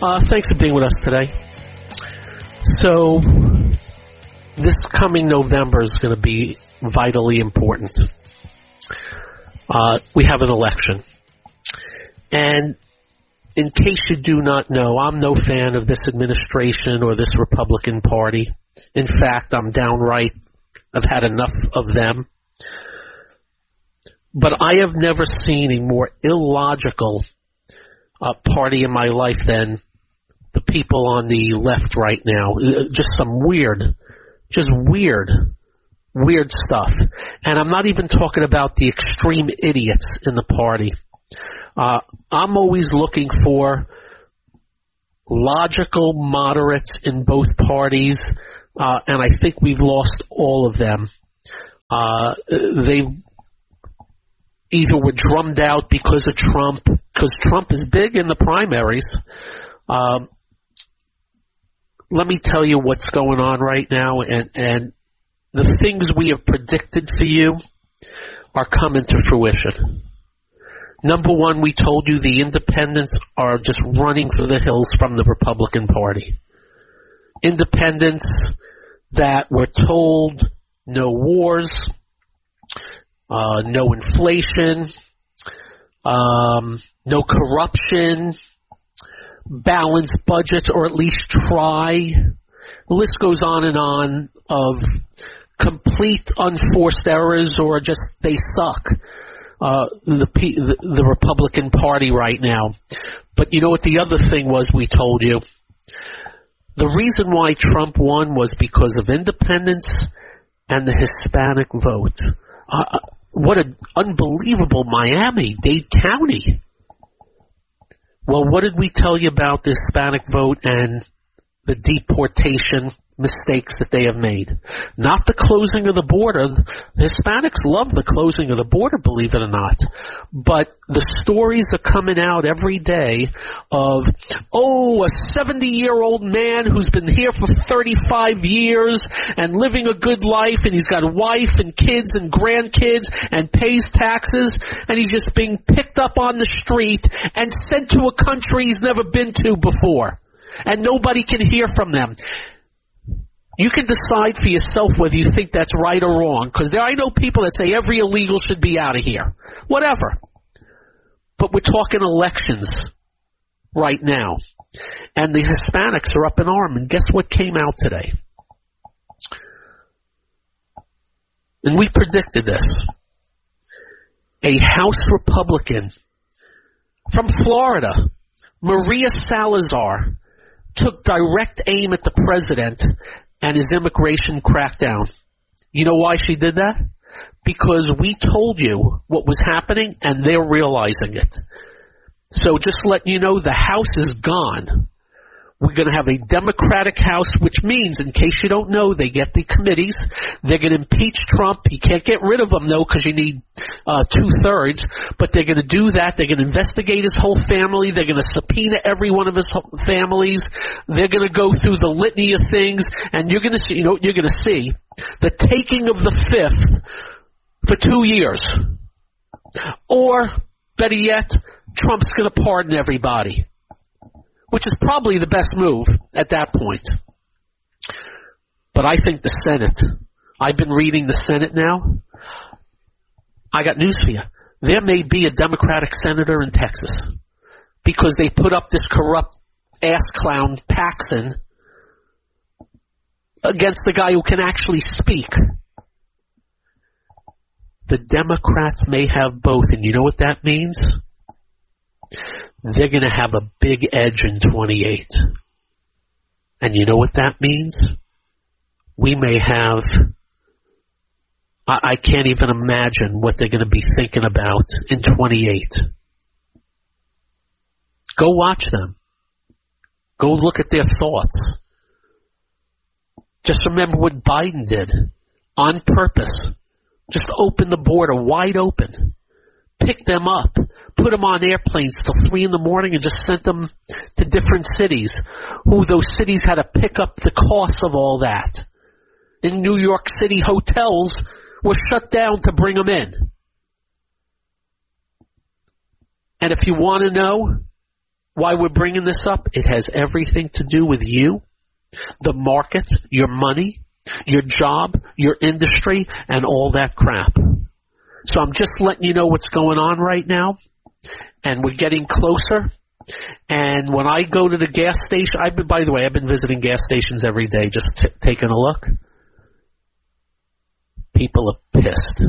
Thanks for being with us today. So, this coming November is going to be vitally important. We have an election. And in case you do not know, I'm no fan of this administration or this Republican Party. In fact, I've had enough of them. But I have never seen a more illogical party in my life than the people on the left right now. Just some weird stuff. And I'm not even talking about the extreme idiots in the party. I'm always looking for logical moderates in both parties, and I think we've lost all of them. They either were drummed out because of Trump, because Trump is big in the primaries. Let me tell you what's going on right now, and the things we have predicted for you are coming to fruition. Number one, we told you the independents are just running for the hills from the Republican Party. Independents that were told no wars, no inflation, no corruption, balanced budgets, or at least try. The list goes on and on of complete unforced errors or just they suck. The Republican Party right now. But you know what the other thing was we told you? The reason why Trump won was because of independence and the Hispanic vote. What an unbelievable Miami-Dade County. Well, what did we tell you about the Hispanic vote and the deportation mistakes that they have made? Not the closing of the border. The Hispanics love the closing of the border, believe it or not. But the stories are coming out every day of, a 70-year-old man who's been here for 35 years and living a good life, and he's got a wife and kids and grandkids and pays taxes, and he's just being picked up on the street and sent to a country he's never been to before. And nobody can hear from them. You can decide for yourself whether you think that's right or wrong, because I know people that say every illegal should be out of here. Whatever. But we're talking elections right now. And the Hispanics are up in arms. And guess what came out today? And we predicted this. A House Republican from Florida, Maria Salazar, took direct aim at the president and his immigration crackdown. You know why she did that? Because we told you what was happening, and they're realizing it. So just letting you know, the House is gone. We're going to have a Democratic House, which means, in case you don't know, they get the committees. They're going to impeach Trump. You can't get rid of him, though, because you need 2/3. But they're going to do that. They're going to investigate his whole family. They're going to subpoena every one of his families. They're going to go through the litany of things. And you're going to see, you're going to see the taking of the fifth for 2 years. Or, better yet, Trump's going to pardon everybody, which is probably the best move at that point. But I think the Senate, I've been reading the Senate now. I got news for you. There may be a Democratic senator in Texas because they put up this corrupt ass clown Paxson against the guy who can actually speak. The Democrats may have both, and you know what that means? They're going to have a big edge in 28. And you know what that means? We may have, I can't even imagine what they're going to be thinking about in 28. Go watch them. Go look at their thoughts. Just remember what Biden did on purpose. Just open the border wide open. Pick them up, put them on airplanes till 3 a.m. and just sent them to different cities. Those cities had to pick up the costs of all that. In New York City, hotels were shut down to bring them in. And if you want to know, why we're bringing this up? It has everything to do with you, the market, your money, your job, your industry, and all that crap. So I'm just letting you know what's going on right now, and we're getting closer. And when I go to the gas station, by the way, I've been visiting gas stations every day, just taking a look. People are pissed.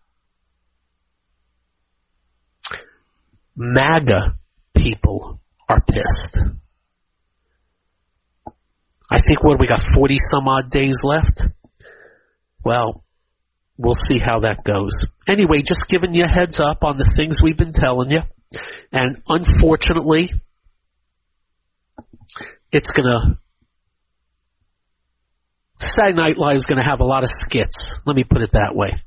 MAGA people are pissed. I think, we got 40 some odd days left? Well, we'll see how that goes. Anyway, just giving you a heads up on the things we've been telling you. And unfortunately, Saturday Night Live is going to have a lot of skits. Let me put it that way.